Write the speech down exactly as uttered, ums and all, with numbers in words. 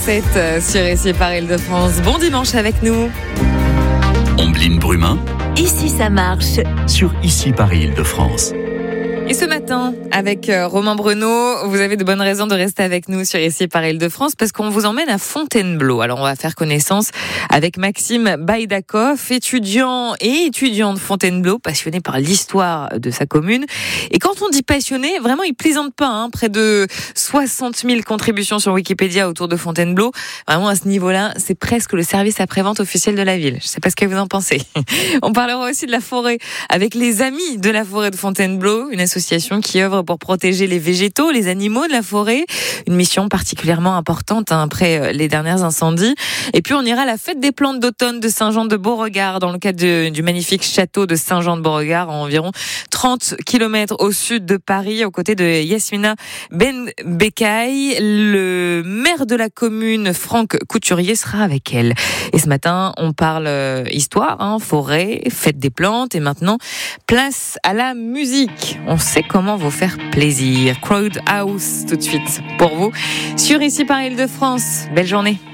sept sur Ici par Île-de-France. Bon dimanche avec nous. Ombline Brumin. Ici ça marche. Sur Ici Paris Île-de-France. Et ce matin, avec Romain Breneau, vous avez de bonnes raisons de rester avec nous sur Ici par Île-de-France parce qu'on vous emmène à Fontainebleau. Alors on va faire connaissance avec Maxime Baïdakov, étudiant et étudiant de Fontainebleau, passionné par l'histoire de sa commune. Et quand on dit passionné, vraiment il plaisante pas, hein, près de soixante mille contributions sur Wikipédia autour de Fontainebleau. Vraiment à ce niveau-là, c'est presque le service après-vente officiel de la ville. Je sais pas ce que vous en pensez. On parlera aussi de la forêt avec les Amis de la forêt de Fontainebleau, une association qui œuvre pour protéger les végétaux, les animaux de la forêt. Une mission particulièrement importante hein, après les derniers incendies. Et puis on ira à la fête des plantes d'automne de Saint-Jean-de-Beauregard dans le cadre de, du magnifique château de Saint-Jean-de-Beauregard, à environ trente kilomètres au sud de Paris, aux côtés de Yasmina Benbekay. Le maire de la commune, Franck Couturier, sera avec elle. Et ce matin, on parle euh, histoire, hein, forêt, fête des plantes, et maintenant, place à la musique. On sait comment vous faire plaisir. Crowd House tout de suite pour vous sur Ici par Île-de-France. Belle journée.